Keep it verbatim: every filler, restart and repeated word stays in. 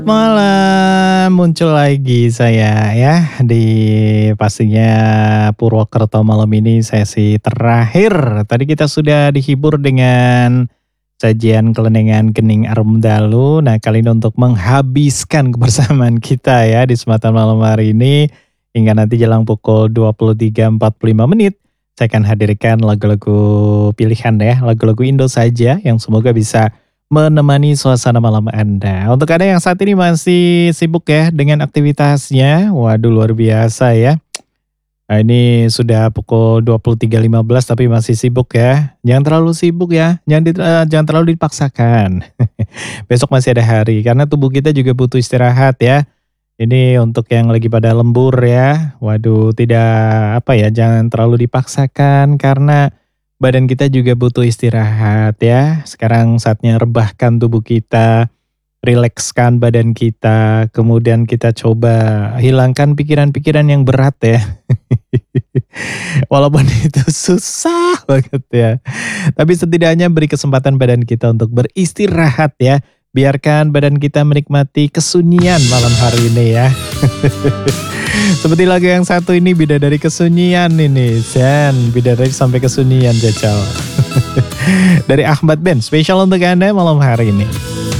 Malam, muncul lagi saya ya di pastinya Purwokerto malam ini sesi terakhir. Tadi kita sudah dihibur dengan sajian kelenengan Gening Arum Dalu. Nah kali ini untuk menghabiskan kebersamaan kita ya di kesempatan malam hari ini hingga nanti jelang pukul dua puluh tiga empat puluh lima menit. Saya akan hadirkan lagu-lagu pilihan ya, lagu-lagu Indo saja yang semoga bisa menemani suasana malam Anda. Untuk Anda yang saat ini masih sibuk ya dengan aktivitasnya, waduh luar biasa ya. Nah, ini sudah pukul dua puluh tiga lima belas tapi masih sibuk ya. Jangan terlalu sibuk ya, jangan, di, eh, jangan terlalu dipaksakan. Besok masih ada hari karena tubuh kita juga butuh istirahat ya. Ini untuk yang lagi pada lembur ya. Waduh, tidak apa ya, jangan terlalu dipaksakan karena badan kita juga butuh istirahat ya. Sekarang saatnya rebahkan tubuh kita, rilekskan badan kita, kemudian kita coba hilangkan pikiran-pikiran yang berat ya. Walaupun itu susah banget ya. Tapi setidaknya beri kesempatan badan kita untuk beristirahat ya. Biarkan badan kita menikmati kesunyian malam hari ini ya. Seperti lagu yang satu ini, Bidadari Kesunyian ini. Sen, Bidadari sampai kesunyian jajal. Dari Ahmad Ben, spesial untuk Anda malam hari ini.